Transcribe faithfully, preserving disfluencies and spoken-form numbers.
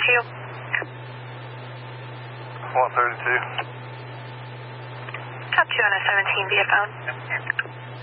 thirty-two. one thirty-two. Top two on a seventeen via phone.